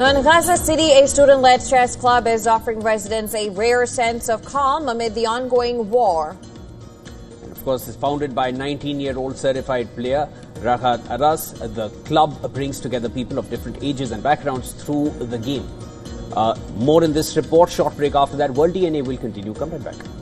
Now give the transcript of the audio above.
Now in Gaza City, a student-led chess club is offering residents a rare sense of calm amid the ongoing war. And of course, it's founded by 19-year-old certified player Rahat Aras. The club brings together people of different ages and backgrounds through the game. More in this report. Short break after that. World DNA will continue. Come right back.